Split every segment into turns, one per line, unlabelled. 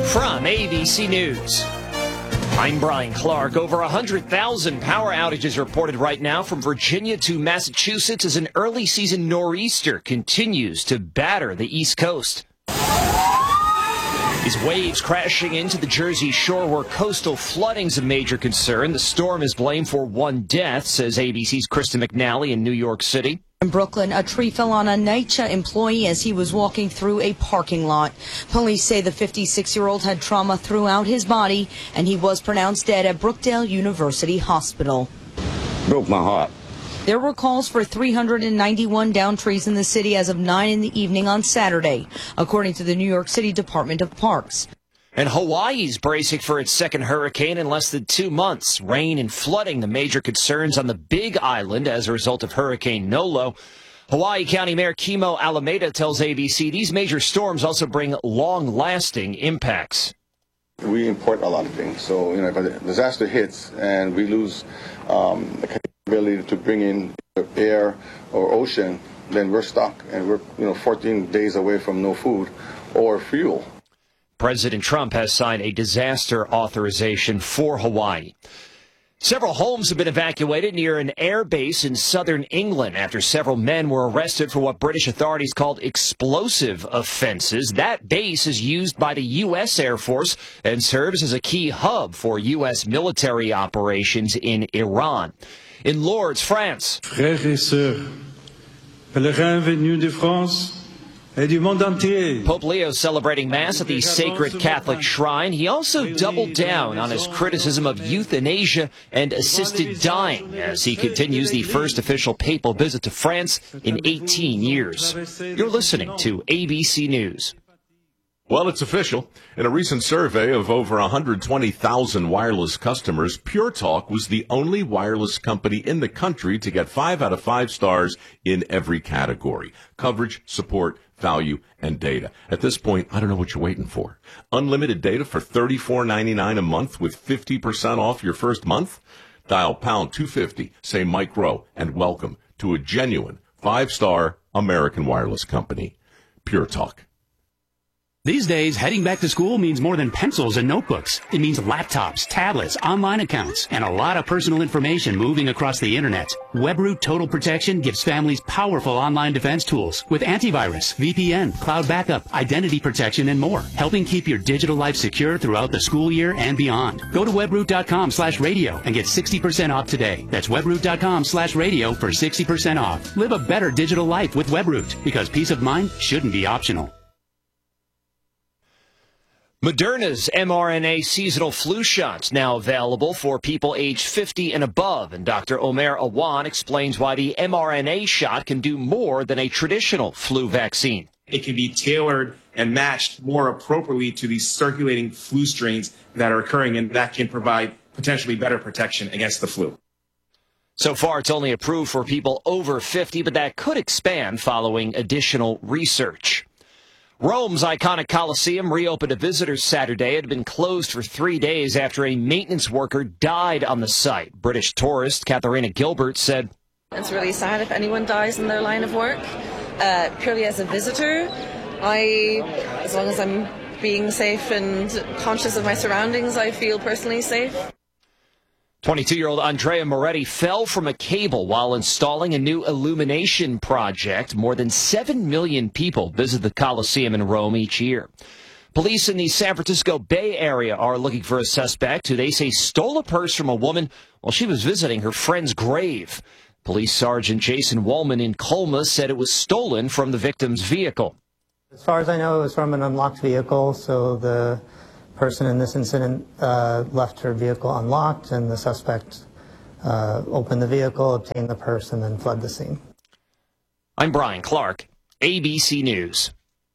From ABC News, I'm Brian Clark. Over 100,000 power outages reported right now from Virginia to Massachusetts as an early season nor'easter continues to batter the East Coast. These waves crashing into the Jersey Shore where coastal flooding's a major concern. The storm is blamed for one death, says ABC's Kristen McNally in New York City.
In Brooklyn, a tree fell on a NYCHA employee as he was walking through a parking lot. Police say the 56-year-old had trauma throughout his body, and he was pronounced dead at Brookdale University Hospital.
Broke my heart.
There were calls for 391 downed trees in the city as of 9 in the evening on Saturday, according to the New York City Department of Parks.
And Hawaii's bracing for its second hurricane in less than 2 months. Rain and flooding the major concerns on the Big Island as a result of Hurricane Nolo. Hawaii County Mayor Kimo Alameda tells ABC these major storms also bring long-lasting impacts.
We import a lot of things. So, if a disaster hits and we lose the capability to bring in air or ocean, then we're stuck and we're 14 days away from no food or fuel.
President Trump has signed a disaster authorization for Hawaii. Several homes have been evacuated near an air base in southern England after several men were arrested for what British authorities called explosive offenses. That base is used by the U.S. Air Force and serves as a key hub for U.S. military operations in Iran. In Lourdes, France.
Frères et sœurs, pèlerins venus de France,
Pope Leo celebrating Mass at the Sacred Catholic Shrine. He also doubled down on his criticism of euthanasia and assisted dying as he continues the first official papal visit to France in 18 years. You're listening to ABC News.
Well, it's official. In a recent survey of over 120,000 wireless customers, Pure Talk was the only wireless company in the country to get 5 out of 5 stars in every category: coverage, support, value, and data. At this point, I don't know what you're waiting for. Unlimited data for $34.99 a month with 50% off your first month? Dial pound 250, say Mike Rowe, and welcome to a genuine 5-star American wireless company. Pure Talk.
These days, heading back to school means more than pencils and notebooks. It means laptops, tablets, online accounts, and a lot of personal information moving across the internet. WebRoot Total Protection gives families powerful online defense tools with antivirus, VPN, cloud backup, identity protection, and more, helping keep your digital life secure throughout the school year and beyond. Go to webroot.com/radio and get 60% off today. That's webroot.com/radio for 60% off. Live a better digital life with WebRoot, because peace of mind shouldn't be optional.
Moderna's mRNA seasonal flu shots now available for people aged 50 and above, and Dr. Omer Awan explains why the mRNA shot can do more than a traditional flu vaccine.
It can be tailored and matched more appropriately to the circulating flu strains that are occurring, and that can provide potentially better protection against the flu.
So far, it's only approved for people over 50, but that could expand following additional research. Rome's iconic Colosseum reopened to visitors Saturday. It had been closed for 3 days after a maintenance worker died on the site. British tourist Katharina Gilbert said,
"It's really sad if anyone dies in their line of work. Purely as a visitor, as long as I'm being safe and conscious of my surroundings, I feel personally safe."
22-year-old Andrea Moretti fell from a cable while installing a new illumination project. More than 7 million people visit the Colosseum in Rome each year. Police in the San Francisco Bay Area are looking for a suspect who they say stole a purse from a woman while she was visiting her friend's grave. Police Sergeant Jason Wollman in Colma said it was stolen from the victim's vehicle.
As far as I know, it was from an unlocked vehicle, so the person in this incident left her vehicle unlocked, and the suspect opened the vehicle, obtained the purse, and then fled the scene.
I'm Brian Clark, ABC News.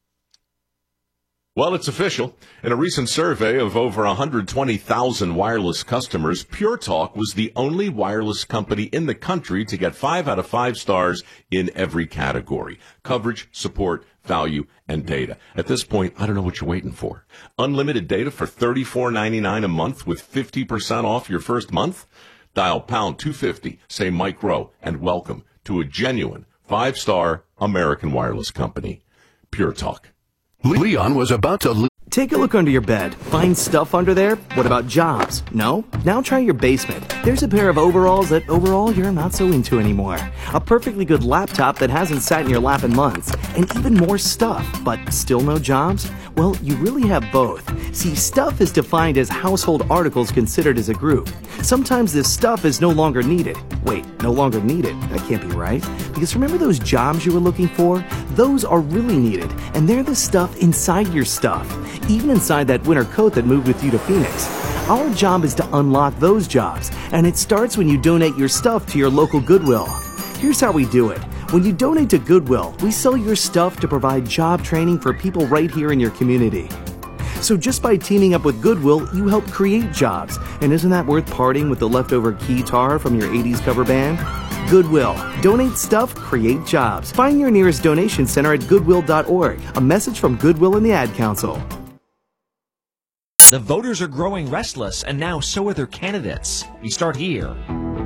Well, it's official. In a recent survey of over 120,000 wireless customers, Pure Talk was the only wireless company in the country to get 5 out of 5 stars in every category: coverage, support, value, and data. At this point, I don't know what you're waiting for. Unlimited data for $34.99 a month with 50% off your first month? Dial pound 250, say Mike Rowe, and welcome to a genuine 5-star American wireless company. Pure Talk.
Leon was about to
Take a look under your bed. Find stuff under there? What about jobs? No? Now try your basement. There's a pair of overalls that overall you're not so into anymore. A perfectly good laptop that hasn't sat in your lap in months. And even more stuff, but still no jobs? Well, you really have both. See, stuff is defined as household articles considered as a group. Sometimes this stuff is no longer needed. Wait, no longer needed? That can't be right. Because remember those jobs you were looking for? Those are really needed, and they're the stuff inside your stuff. Even inside that winter coat that moved with you to Phoenix. Our job is to unlock those jobs, and it starts when you donate your stuff to your local Goodwill. Here's how we do it. When you donate to Goodwill, we sell your stuff to provide job training for people right here in your community. So just by teaming up with Goodwill, you help create jobs. And isn't that worth parting with the leftover guitar from your 80s cover band? Goodwill. Donate stuff, create jobs. Find your nearest donation center at goodwill.org. A message from Goodwill and the Ad Council.
The voters are growing restless, and now so are their candidates. We start here.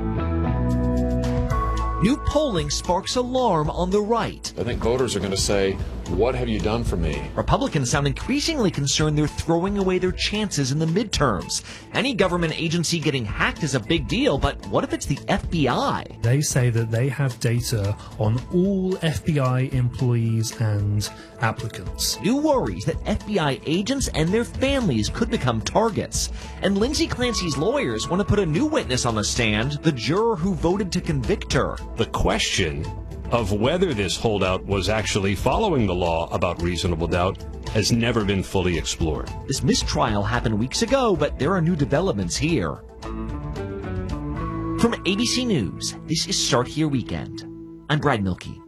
New polling sparks alarm on the right.
I think voters are going to say, what have you done for me?
Republicans sound increasingly concerned they're throwing away their chances in the midterms. Any government agency getting hacked is a big deal, but what if it's the FBI?
They say that they have data on all FBI employees and applicants.
New worries that FBI agents and their families could become targets. And Lindsay Clancy's lawyers want to put a new witness on the stand, the juror who voted to convict her.
The question of whether this holdout was actually following the law about reasonable doubt has never been fully explored.
This mistrial happened weeks ago, but there are new developments here. From ABC News, this is Start Here Weekend. I'm Brad Milkey.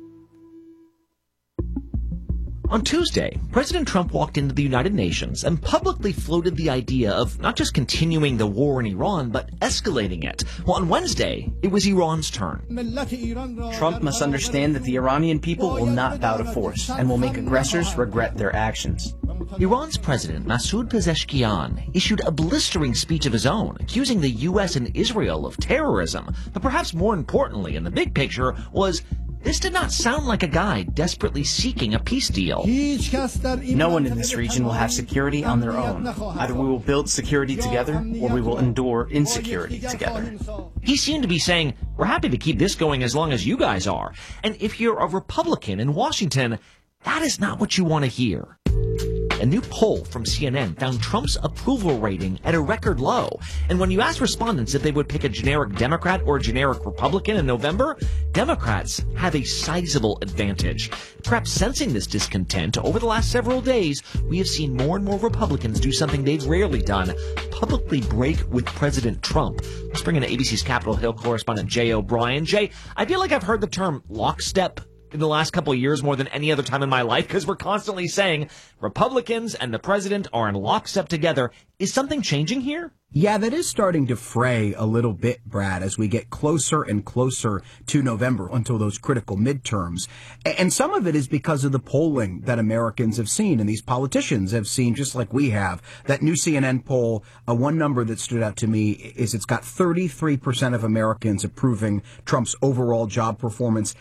On Tuesday, President Trump walked into the United Nations and publicly floated the idea of not just continuing the war in Iran, but escalating it. Well, on Wednesday, it was Iran's turn.
Trump must understand that the Iranian people will not bow to force and will make aggressors regret their actions.
Iran's president, Masoud Pezeshkian, issued a blistering speech of his own, accusing the U.S. and Israel of terrorism. But perhaps more importantly, in the big picture, was this did not sound like a guy desperately seeking a peace deal.
No one in this region will have security on their own. Either we will build security together, or we will endure insecurity together.
He seemed to be saying, we're happy to keep this going as long as you guys are. And if you're a Republican in Washington, that is not what you want to hear. A new poll from CNN found Trump's approval rating at a record low. And when you ask respondents if they would pick a generic Democrat or a generic Republican in November, Democrats have a sizable advantage. Perhaps sensing this discontent, over the last several days, we have seen more and more Republicans do something they've rarely done, publicly break with President Trump. Let's bring in ABC's Capitol Hill correspondent Jay O'Brien. Jay, I feel like I've heard the term lockstep in the last couple of years more than any other time in my life, because we're constantly saying Republicans and the president are in lockstep together. Is something changing here?
Yeah, that is starting to fray a little bit, Brad, as we get closer and closer to November until those critical midterms. And some of it is because of the polling that Americans have seen and these politicians have seen, just like we have. That new CNN poll, one number that stood out to me is it's got 33% of Americans approving Trump's overall job performance,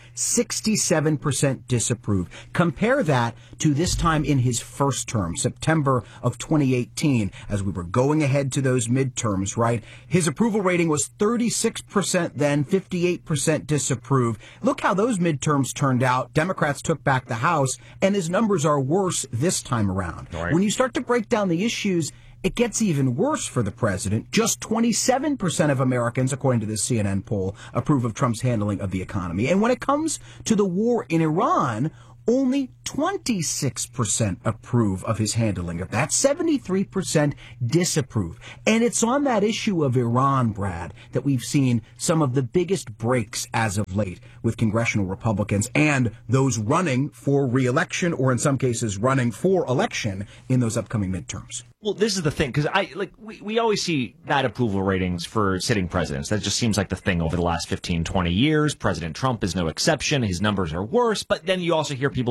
67% disapprove. Compare that to this time in his first term, September of 2018, as we were going ahead to those midterms, right? His approval rating was 36% then, 58% disapprove. Look how those midterms turned out. Democrats took back the House, and his numbers are worse this time around. Right. When you start to break down the issues, it gets even worse for the president. Just 27% of Americans, according to this CNN poll, approve of Trump's handling of the economy. And when it comes to the war in Iran, only 26% approve of his handling of that. 73% disapprove. And it's on that issue of Iran, Brad, that we've seen some of the biggest breaks as of late with congressional Republicans and those running for re-election, or in some cases running for election in those upcoming midterms.
Well, this is the thing, because we always see bad approval ratings for sitting presidents. That just seems like the thing over the last 15, 20 years. President Trump is no exception. His numbers are worse. But then you also hear people be like, and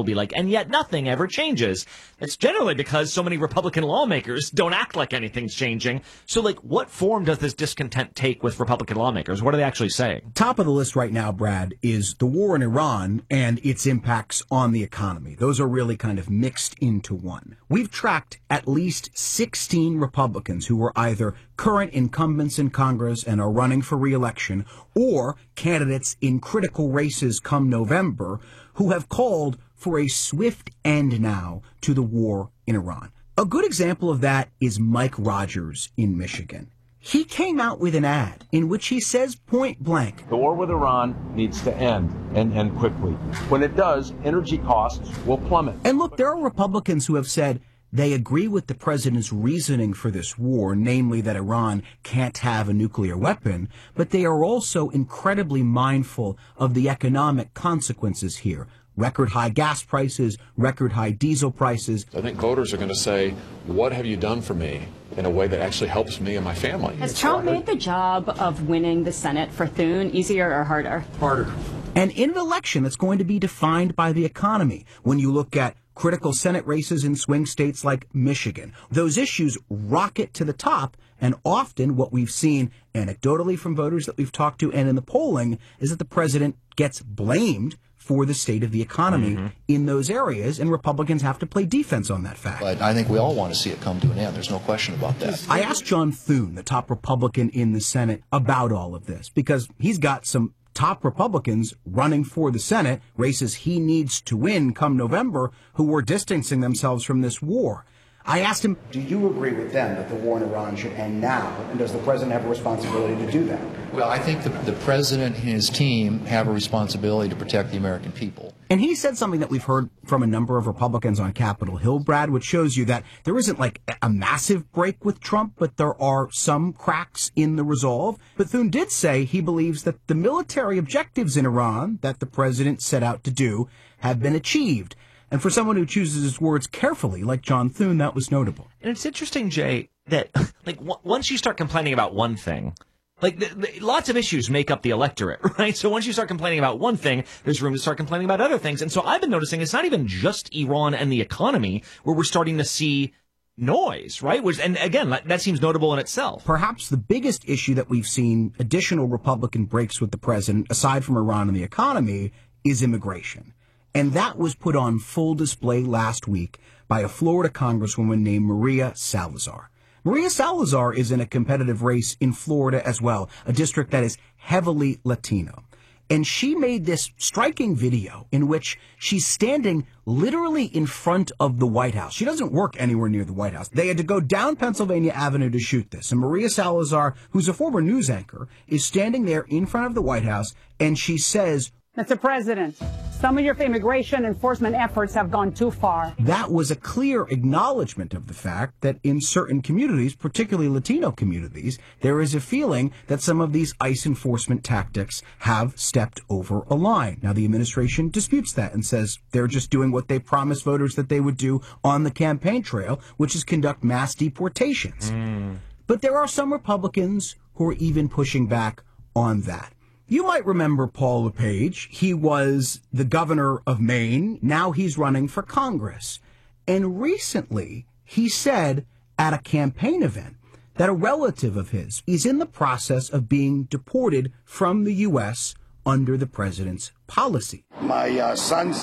and yet nothing ever changes. It's generally because so many Republican lawmakers don't act like anything's changing. So, what form does this discontent take with Republican lawmakers? What are they actually saying?
Top of the list right now, Brad, is the war in Iran and its impacts on the economy. Those are really kind of mixed into one. We've tracked at least 16 Republicans who were either current incumbents in Congress and are running for re-election, or candidates in critical races come November who have called for a swift end now to the war in Iran. A good example of that is Mike Rogers in Michigan. He came out with an ad in which he says point blank,
the war with Iran needs to end, and end quickly. When it does, energy costs will plummet.
And look, there are Republicans who have said they agree with the president's reasoning for this war, namely that Iran can't have a nuclear weapon, but they are also incredibly mindful of the economic consequences here. Record high gas prices, record high diesel prices.
I think voters are going to say, what have you done for me in a way that actually helps me and my family?
Has Trump made the job of winning the Senate for Thune easier or harder?
Harder.
And in an election that's going to be defined by the economy, when you look at critical Senate races in swing states like Michigan, those issues rocket to the top, and often what we've seen anecdotally from voters that we've talked to and in the polling is that the president gets blamed for the state of the economy in those areas, and Republicans have to play defense on that fact.
But I think we all want to see it come to an end. There's no question about that.
I asked John Thune, the top Republican in the Senate, about all of this, because he's got some top Republicans running for the Senate, races he needs to win come November, who are distancing themselves from this war. I asked him,
do you agree with them that the war in Iran should end now? And does the president have a responsibility to do that?
Well, I think the president and his team have a responsibility to protect the American people.
And he said something that we've heard from a number of Republicans on Capitol Hill, Brad, which shows you that there isn't like a massive break with Trump, but there are some cracks in the resolve. But Thune did say he believes that the military objectives in Iran that the president set out to do have been achieved. And for someone who chooses his words carefully, like John Thune, that was notable.
And it's interesting, Jay, that once you start complaining about one thing, lots of issues make up the electorate, right? So once you start complaining about one thing, there's room to start complaining about other things. And so I've been noticing it's not even just Iran and the economy where we're starting to see noise, right? And again, that seems notable in itself.
Perhaps the biggest issue that we've seen additional Republican breaks with the president, aside from Iran and the economy, is immigration. And that was put on full display last week by a Florida congresswoman named Maria Salazar. Maria Salazar is in a competitive race in Florida as well, a district that is heavily Latino. And she made this striking video in which she's standing literally in front of the White House. She doesn't work anywhere near the White House. They had to go down Pennsylvania Avenue to shoot this. And Maria Salazar, who's a former news anchor, is standing there in front of the White House, and she says,
Mr. President, some of your immigration enforcement efforts have gone too far.
That was a clear acknowledgement of the fact that in certain communities, particularly Latino communities, there is a feeling that some of these ICE enforcement tactics have stepped over a line. Now, the administration disputes that and says they're just doing what they promised voters that they would do on the campaign trail, which is conduct mass deportations. But there are some Republicans who are even pushing back on that. You might remember Paul LePage. He was the governor of Maine. Now he's running for Congress. And recently, he said at a campaign event that a relative of his is in the process of being deported from the U.S. under the president's policy.
My son's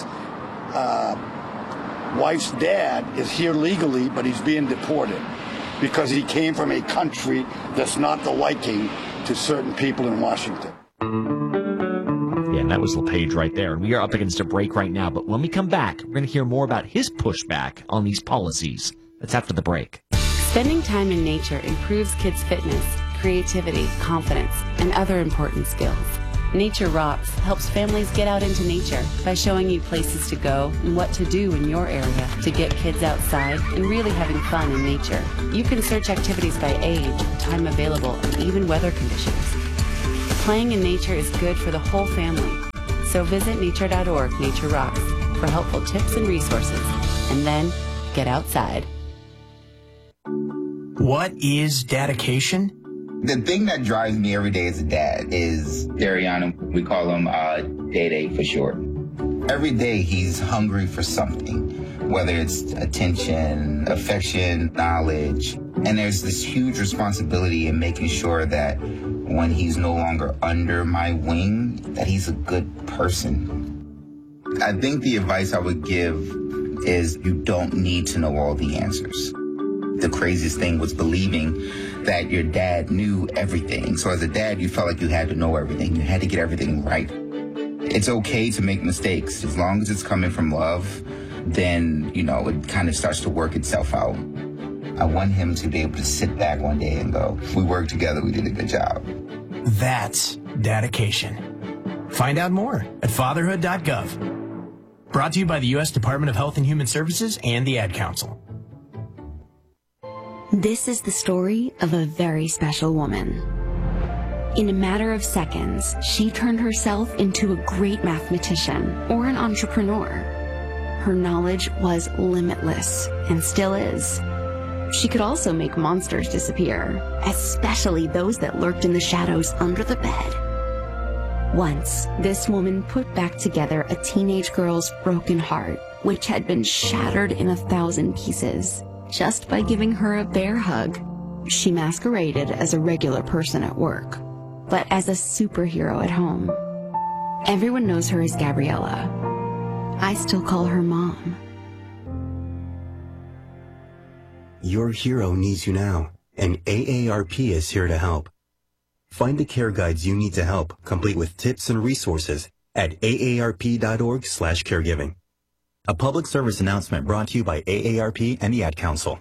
wife's dad is here legally, but he's being deported because he came from a country that's not the liking to certain people in Washington.
Yeah, and that was LePage right there. And we are up against a break right now. But when we come back, we're going to hear more about his pushback on these policies. That's after the break.
Spending time in nature improves kids' fitness, creativity, confidence, and other important skills. Nature Rocks helps families get out into nature by showing you places to go and what to do in your area to get kids outside and really having fun in nature. You can search activities by age, time available, and even weather conditions. Playing in nature is good for the whole family. So visit nature.org, Nature Rocks, for helpful tips and resources. And then get outside.
What is dedication?
The thing that drives me every day as a dad is Dariana. We call him Day Day for short. Every day he's hungry for something, whether it's attention, affection, knowledge. And there's this huge responsibility in making sure that when he's no longer under my wing, that he's a good person. I think the advice I would give is you don't need to know all the answers. The craziest thing was believing that your dad knew everything. So as a dad, you felt like you had to know everything. You had to get everything right. It's okay to make mistakes. As long as it's coming from love, then, it kind of starts to work itself out. I want him to be able to sit back one day and go, we worked together, we did a good job.
That's dedication. Find out more at fatherhood.gov. Brought to you by the U.S. Department of Health and Human Services and the Ad Council.
This is the story of a very special woman. In a matter of seconds, she turned herself into a great mathematician or an entrepreneur. Her knowledge was limitless and still is. She could also make monsters disappear, especially those that lurked in the shadows under the bed. Once, this woman put back together a teenage girl's broken heart, which had been shattered in 1,000 pieces, just by giving her a bear hug. She masqueraded as a regular person at work, but as a superhero at home. Everyone knows her as Gabriella. I still call her Mom.
Your hero needs you now, and AARP is here to help. Find the care guides you need to help, complete with tips and resources at aarp.org/caregiving. A public service announcement brought to you by AARP and the Ad Council.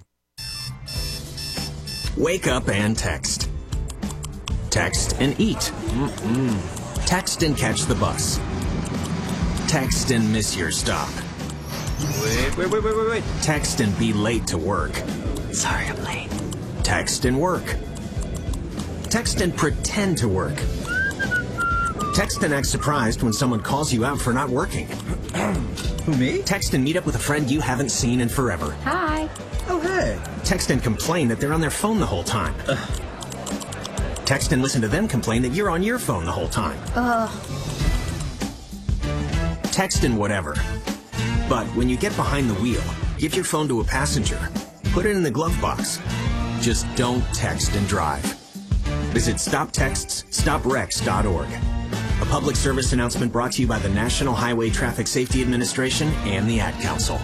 Wake up and text. Text and eat. Text and catch the bus. Text and miss your stop. Wait. Text and be late to work. Sorry, I'm late. Text and work. Text and pretend to work. Text and act surprised when someone calls you out for not working. Who, me? Text and meet up with a friend you haven't seen in forever.
Hi.
Oh, hey. Text and complain that they're on their phone the whole time. Text and listen to them complain that you're on your phone the whole time. Text and whatever. But when you get behind the wheel, give your phone to a passenger. Put it in the glove box. Just don't text and drive. Visit StopTextsStopWrecks.org. A public service announcement brought to you by the National Highway Traffic Safety Administration and the Ad Council.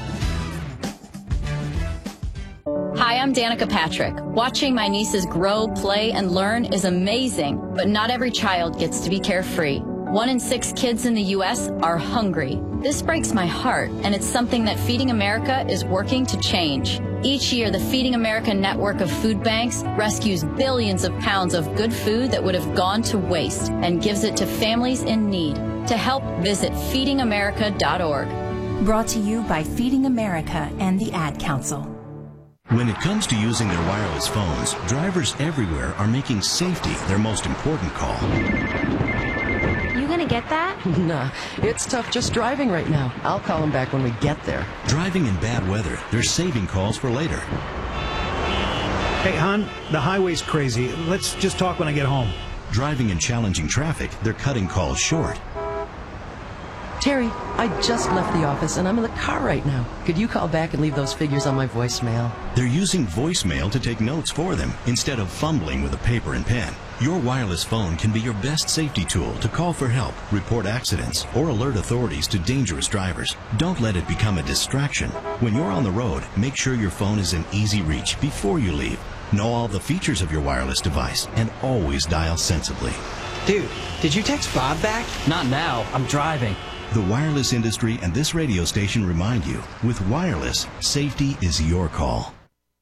Hi, I'm Danica Patrick. Watching my nieces grow, play, and learn is amazing, but not every child gets to be carefree. 1 in 6 kids in the U.S. are hungry. This breaks my heart, and it's something that Feeding America is working to change. Each year, the Feeding America network of food banks rescues billions of pounds of good food that would have gone to waste and gives it to families in need. To help, visit feedingamerica.org.
Brought to you by Feeding America and the Ad Council.
When it comes to using their wireless phones, drivers everywhere are making safety their most important call.
You gonna get that?
Nah, it's tough just driving right now. I'll call him back when we get there.
Driving in bad weather, they're saving calls for later.
Hey, hon, the highway's crazy. Let's just talk when I get home.
Driving in challenging traffic, they're cutting calls short.
Terry, I just left the office and I'm in the car right now. Could you call back and leave those figures on my voicemail?
They're using voicemail to take notes for them instead of fumbling with a paper and pen. Your wireless phone can be your best safety tool to call for help, report accidents, or alert authorities to dangerous drivers. Don't let it become a distraction. When you're on the road, make sure your phone is in easy reach before you leave. Know all the features of your wireless device and always dial sensibly.
Dude, did you text Bob back? Not now. I'm driving.
The wireless industry and this radio station remind you, with wireless, safety is your call.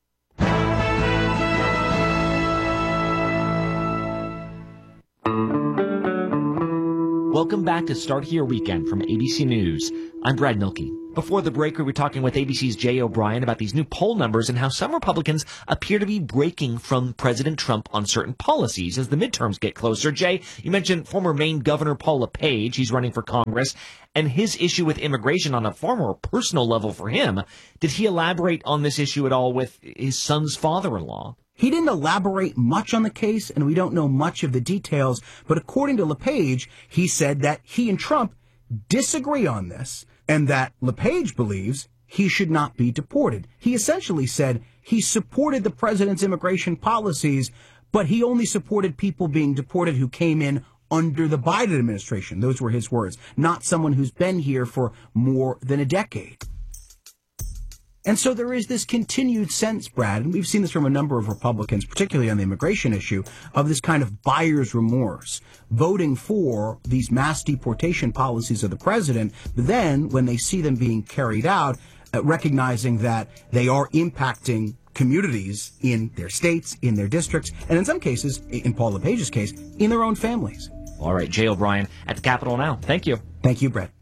Welcome back to Start Your Weekend from ABC News. I'm Brad Milkey. Before the break, we were talking with ABC's Jay O'Brien about these new poll numbers and how some Republicans appear to be breaking from President Trump on certain policies as the midterms get closer. Jay, you mentioned former Maine Governor Paul LePage. He's running for Congress, and his issue with immigration on a far more personal level for him. Did he elaborate on this issue at all with his son's father-in-law?
He didn't elaborate much on the case, and we don't know much of the details, but according to LePage, he said that he and Trump disagree on this and that LePage believes he should not be deported. He essentially said he supported the president's immigration policies, but he only supported people being deported who came in under the Biden administration. Those were his words, not someone who's been here for more than a decade. And so there is this continued sense, Brad, and we've seen this from a number of Republicans, particularly on the immigration issue, of this kind of buyer's remorse, voting for these mass deportation policies of the president, but then when they see them being carried out, recognizing that they are impacting communities in their states, in their districts, and in some cases, in Paul LePage's case, in their own families.
All right, Jay O'Brien at the Capitol Now. Thank you.
Thank you, Brett.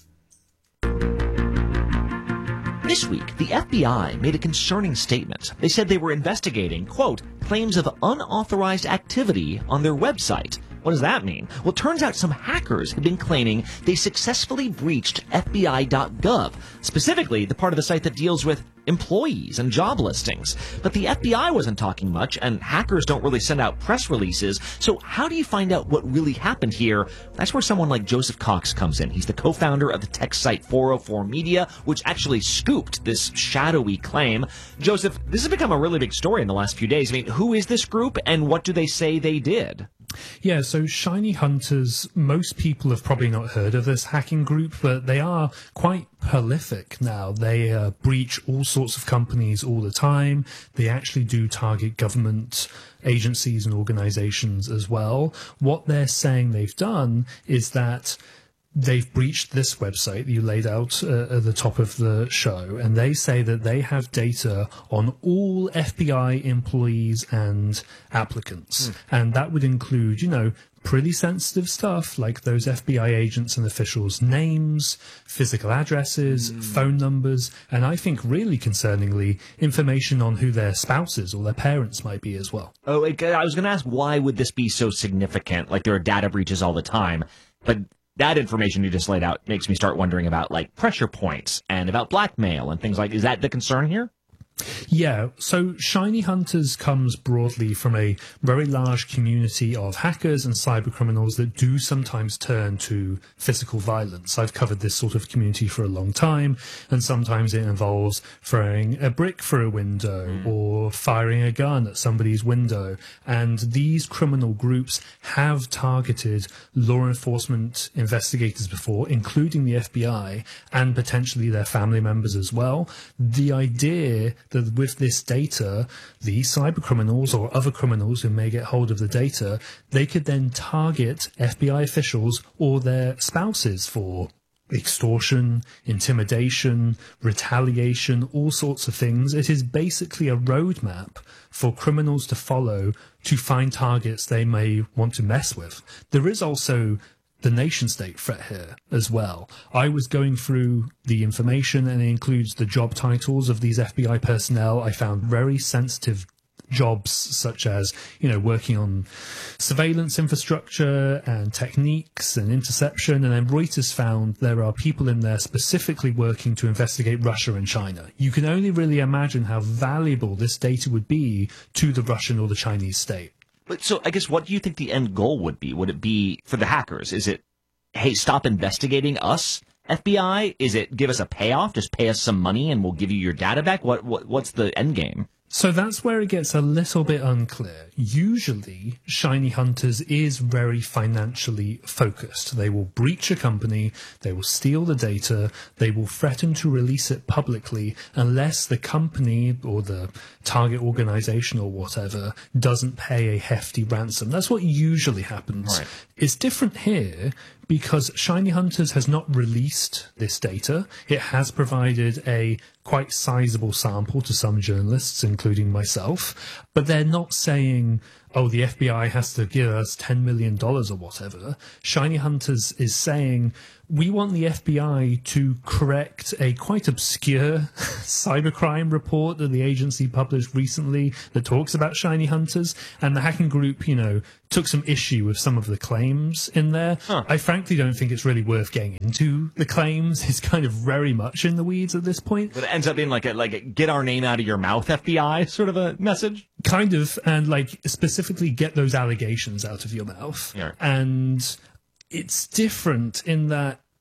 This week, the FBI made a concerning statement. They said they were investigating, quote, claims of unauthorized activity on their website. What does that mean? Well, it turns out some hackers have been claiming they successfully breached FBI.gov, specifically the part of the site that deals with employees and job listings. But the FBI wasn't talking much, and hackers don't really send out press releases. So how do you find out what really happened here? That's where someone like Joseph Cox comes in. He's the co-founder of the tech site 404 Media, which actually scooped this shadowy claim. Joseph, this has become a really big story in the last few days. I mean, who is this group, and what do they say they did?
Yeah, so Shiny Hunters, most people have probably not heard of this hacking group, but they are quite prolific now. They breach all sorts of companies all the time. They actually do target government agencies and organizations as well. What they're saying they've done is that they've breached this website that you laid out at the top of the show, and they say that they have data on all FBI employees and applicants. And that would include, you know, pretty sensitive stuff like those FBI agents and officials' names, physical addresses, phone numbers, and I think really concerningly, information on who their spouses or their parents might be as well.
Oh, I was going to ask, why would this be so significant? Like, there are data breaches all the time, but that information you just laid out makes me start wondering about, like, pressure points and about blackmail and things like, is that the concern here?
Yeah, so Shiny Hunters comes broadly from a very large community of hackers and cybercriminals that do sometimes turn to physical violence. I've covered this sort of community for a long time, and sometimes it involves throwing a brick through a window or firing a gun at somebody's window. And these criminal groups have targeted law enforcement investigators before, including the FBI, and potentially their family members as well. The idea that with this data, the cyber criminals or other criminals who may get hold of the data, they could then target FBI officials or their spouses for extortion, intimidation, retaliation, all sorts of things. It is basically a roadmap for criminals to follow to find targets they may want to mess with. There is also the nation-state threat here as well. I was going through the information, and it includes the job titles of these FBI personnel. I found very sensitive jobs such as, you know, working on surveillance infrastructure and techniques and interception. And then Reuters found there are people in there specifically working to investigate Russia and China. You can only really imagine how valuable this data would be to the Russian or the Chinese state.
But so I guess, what do you think the end goal would be? Would it be for the hackers? Is it, hey, stop investigating us, FBI? Is it give us a payoff? Just pay us some money and we'll give you your data back? What's the end game?
So that's where it gets a little bit unclear. Usually, Shiny Hunters is very financially focused. They will breach a company, they will steal the data, they will threaten to release it publicly unless the company or the target organization or whatever doesn't pay a hefty ransom. That's what usually happens. Right. It's different here because Shiny Hunters has not released this data. It has provided a quite sizable sample to some journalists, including myself, but they're not saying, oh, the FBI has to give us $10 million or whatever. Shiny Hunters is saying, we want the FBI to correct a quite obscure cybercrime report that the agency published recently that talks about Shiny Hunters, and the hacking group, you know, took some issue with some of the claims in there. I frankly don't think it's really worth getting into the claims. It's kind of very much in the weeds at this point.
But it ends up being like a get our name out of your mouth, FBI sort of a message?
Kind of, and like specifically get those allegations out of your mouth.
Yeah.
And it's different in that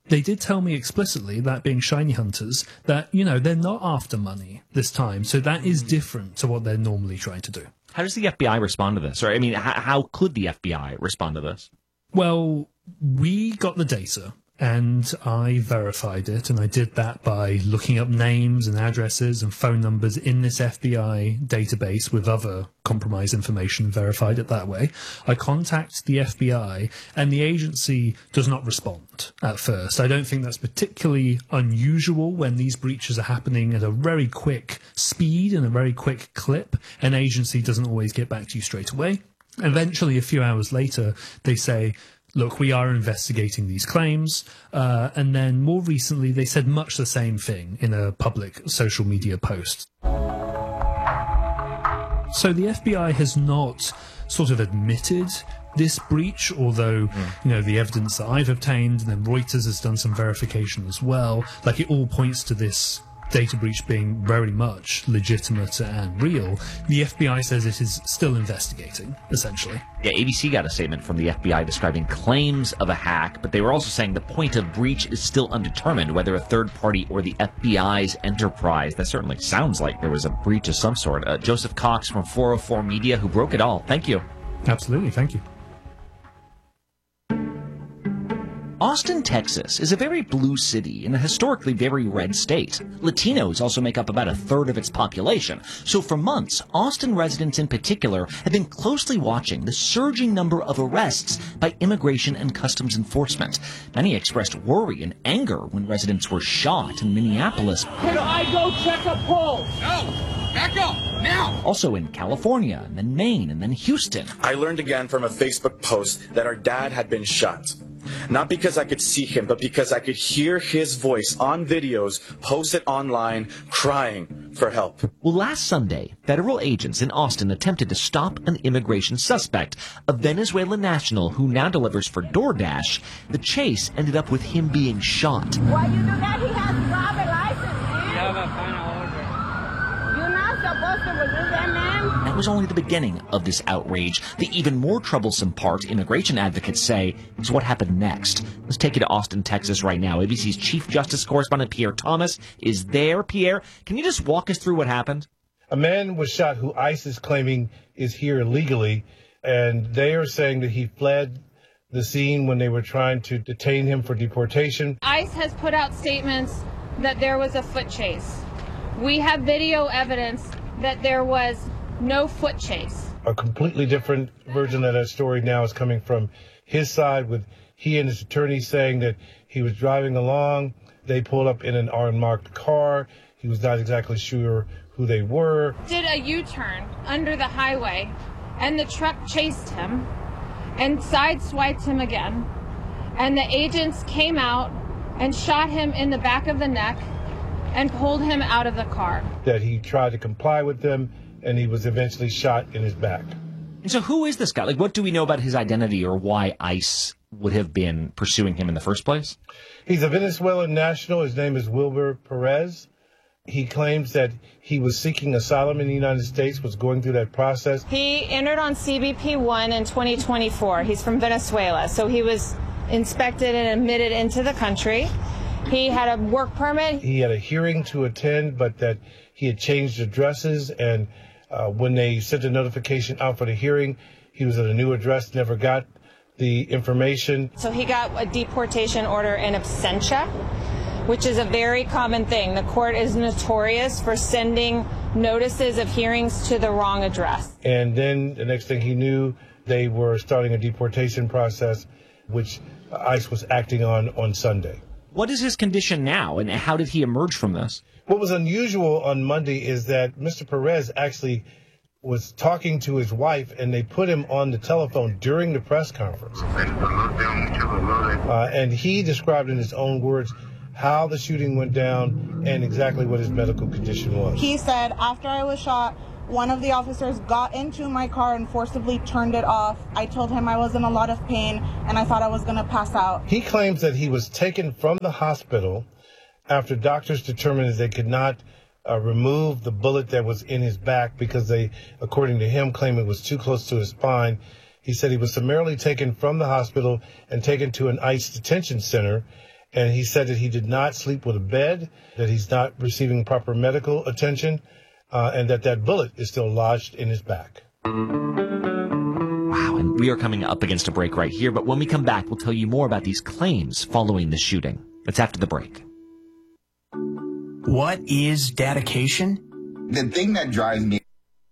They did tell me explicitly, that being shiny hunters, that, they're not after money this time. So that is different to what they're normally trying to do.
How does the FBI respond to this? Or, I mean, how could the FBI respond to this?
Well, we got the data and I verified it, and I did that by looking up names and addresses and phone numbers in this FBI database with other compromised information, verified it that way. I contact the FBI, and the agency does not respond at first. I don't think that's particularly unusual when these breaches are happening at a very quick speed and a very quick clip. An agency doesn't always get back to you straight away. Eventually, a few hours later, they say, look, we are investigating these claims. And then more recently, they said much the same thing in a public social media post. So the FBI has not sort of admitted this breach, although, the evidence that I've obtained, and then Reuters has done some verification as well, like it all points to this data breach being very much legitimate and real. The FBI says it is still investigating, essentially.
Yeah, ABC got a statement from the FBI describing claims of a hack, but they were also saying the point of breach is still undetermined, whether a third party or the FBI's enterprise. That certainly sounds like there was a breach of some sort. Joseph Cox from 404 Media, who broke it all. Thank you.
Absolutely, thank you.
Austin, Texas is a very blue city in a historically very red state. Latinos also make up about a third of its population. So for months, Austin residents in particular have been closely watching the surging number of arrests by immigration and customs enforcement. Many expressed worry and anger when residents were shot in Minneapolis.
Can I go check a pulse? No! Back up! Now!
Also in California, and then Maine, and then Houston.
I learned again from a Facebook post that our dad had been shot. Not because I could see him, but because I could hear his voice on videos posted online crying for help.
Well, last Sunday, federal agents in Austin attempted to stop an immigration suspect, a Venezuelan national who now delivers for DoorDash. The chase ended up with him being shot.
Why you do that? He has a driver's license, man. You have a final order. You're not supposed to resist that, man.
That was only the beginning of this outrage. The even more troublesome part, immigration advocates say, is what happened next. Let's take you to Austin, Texas right now. ABC's Chief Justice correspondent Pierre Thomas is there. Pierre, can you just walk us through what happened?
A man was shot who ICE is claiming is here illegally, and they are saying that he fled the scene when they were trying to detain him for deportation.
ICE has put out statements that there was a foot chase. We have video evidence that there was no foot chase.
A completely different version of that story now is coming from his side, with he and his attorney saying that he was driving along. They pulled up in an unmarked car. He was not exactly sure who they were.
Did a U-turn under the highway, and the truck chased him and sideswiped him again. And the agents came out and shot him in the back of the neck and pulled him out of the car.
That he tried to comply with them, and he was eventually shot in his back.
And so who is this guy? Like, what do we know about his identity or why ICE would have been pursuing him in the first place?
He's a Venezuelan national. His name is Wilber Perez. He claims that he was seeking asylum in the United States, was going through that process.
He entered on CBP-1 in 2024. He's from Venezuela, so he was inspected and admitted into the country. He had a work permit.
He had a hearing to attend, but that he had changed addresses, and when they sent a notification out for the hearing, he was at a new address, never got the information.
So he got a deportation order in absentia, which is a very common thing. The court is notorious for sending notices of hearings to the wrong address.
And then the next thing he knew, they were starting a deportation process, which ICE was acting on Sunday.
What is his condition now, and how did he emerge from this?
What was unusual on Monday is that Mr. Perez actually was talking to his wife, and they put him on the telephone during the press conference. And he described in his own words how the shooting went down and exactly what his medical condition was.
He said, after I was shot, one of the officers got into my car and forcibly turned it off. I told him I was in a lot of pain and I thought I was going to pass out.
He claims that he was taken from the hospital after doctors determined that they could not remove the bullet that was in his back because they, according to him, claimed it was too close to his spine. He said he was summarily taken from the hospital and taken to an ICE detention center. And he said that he did not sleep with a bed, that he's not receiving proper medical attention, and that bullet is still lodged in his back.
Wow, and we are coming up against a break right here, but when we come back, we'll tell you more about these claims following the shooting. It's after the break.
What is dedication?
The thing that drives me.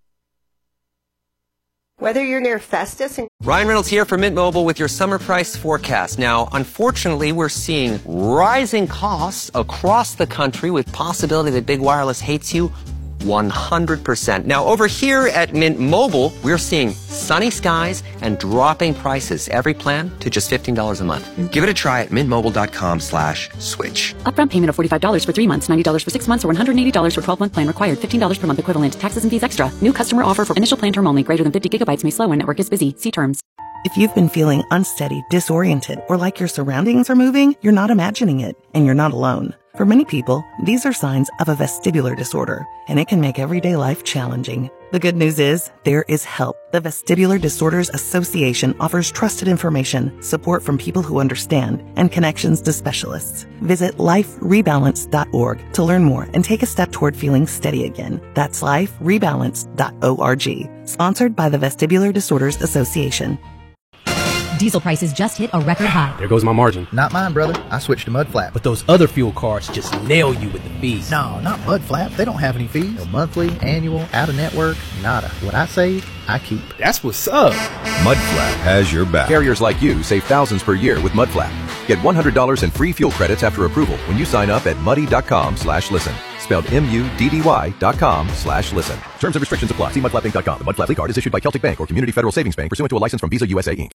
Whether you're near Festus and
Ryan Reynolds here for Mint Mobile with your summer price forecast. Now, unfortunately, we're seeing rising costs across the country with possibility that big wireless hates you 100%. Now, over here at Mint Mobile, we're seeing sunny skies and dropping prices. Every plan to just $15 a month. Give it a try at mintmobile.com/switch.
Upfront payment of $45 for 3 months, $90 for 6 months, or $180 for 12-month plan required. $15 per month equivalent. Taxes and fees extra. New customer offer for initial plan term only. Greater than 50 gigabytes may slow when network is busy. See terms.
If you've been feeling unsteady, disoriented, or like your surroundings are moving, you're not imagining it, and you're not alone. For many people, these are signs of a vestibular disorder, and it can make everyday life challenging. The good news is, there is help. The Vestibular Disorders Association offers trusted information, support from people who understand, and connections to specialists. Visit liferebalance.org to learn more and take a step toward feeling steady again. That's liferebalance.org. Sponsored by the Vestibular Disorders Association.
Diesel prices just hit a record high. There goes my margin.
Not mine, brother. I switched to Mudflap.
But those other fuel cards just nail you with the fees.
No, not Mudflap. They don't have any fees. No monthly, annual, out-of-network, nada. What I save, I keep.
That's what's up.
Mudflap has your back. Carriers like you save thousands per year with Mudflap. Get $100 in free fuel credits after approval when you sign up at muddy.com/listen. Spelled MUDDY.com/listen. Terms and restrictions apply. See mudflappinc.com. The Mudflap card is issued by Celtic Bank or Community Federal Savings Bank pursuant to a license from Visa USA Inc.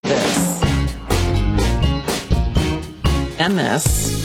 MS.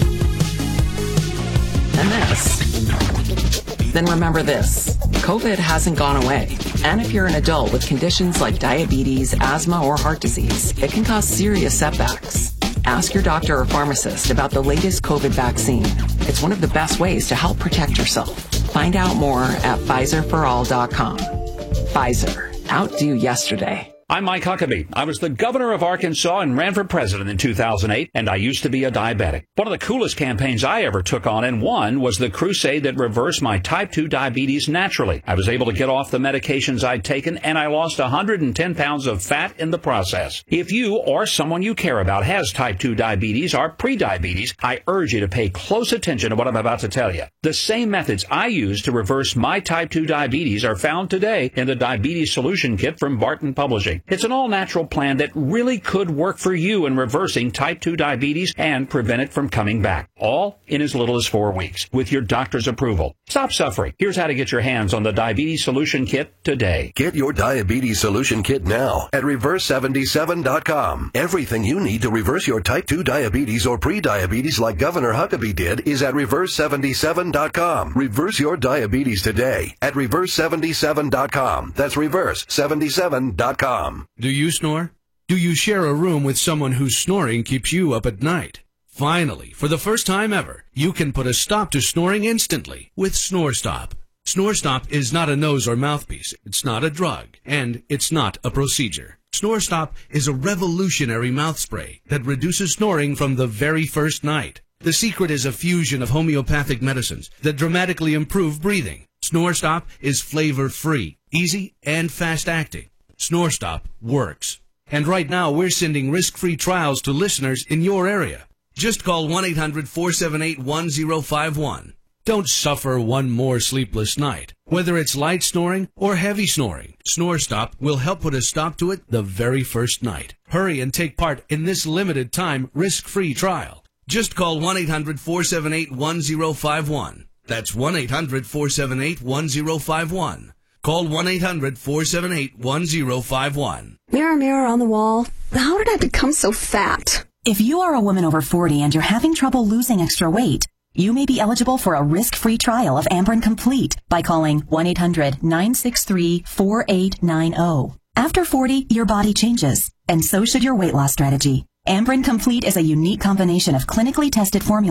Then remember this. COVID hasn't gone away. And if you're an adult with conditions like diabetes, asthma, or heart disease, it can cause serious setbacks. Ask your doctor or pharmacist about the latest COVID vaccine. It's one of the best ways to help protect yourself. Find out more at PfizerForAll.com. Pfizer. Outdo yesterday.
I'm Mike Huckabee. I was the governor of Arkansas and ran for president in 2008, and I used to be a diabetic. One of the coolest campaigns I ever took on and won was the crusade that reversed my type 2 diabetes naturally. I was able to get off the medications I'd taken, and I lost 110 pounds of fat in the process. If you or someone you care about has type 2 diabetes or prediabetes, I urge you to pay close attention to what I'm about to tell you. The same methods I used to reverse my type 2 diabetes are found today in the Diabetes Solution Kit from Barton Publishing. It's an all-natural plan that really could work for you in reversing type 2 diabetes and prevent it from coming back. All in as little as 4 weeks with your doctor's approval. Stop suffering. Here's how to get your hands on the Diabetes Solution Kit today.
Get your Diabetes Solution Kit now at Reverse77.com. Everything you need to reverse your type 2 diabetes or pre-diabetes like Governor Huckabee did is at Reverse77.com. Reverse your diabetes today at Reverse77.com. That's Reverse77.com.
Do you snore? Do you share a room with someone whose snoring keeps you up at night? Finally, for the first time ever, you can put a stop to snoring instantly with SnoreStop. SnoreStop is not a nose or mouthpiece, it's not a drug, and it's not a procedure. SnoreStop is a revolutionary mouth spray that reduces snoring from the very first night. The secret is a fusion of homeopathic medicines that dramatically improve breathing. SnoreStop is flavor-free, easy, and fast-acting. SnoreStop works. And right now, we're sending risk-free trials to listeners in your area. Just call 1-800-478-1051. Don't suffer one more sleepless night. Whether it's light snoring or heavy snoring, SnoreStop will help put a stop to it the very first night. Hurry and take part in this limited time risk-free trial. Just call 1-800-478-1051. That's 1-800-478-1051. Call 1-800-478-1051.
Mirror, mirror on the wall, how did I become so fat?
If you are a woman over 40 and you're having trouble losing extra weight, you may be eligible for a risk-free trial of Amberen Complete by calling 1-800-963-4890. After 40, your body changes, and so should your weight loss strategy. Amberen Complete is a unique combination of clinically tested formulas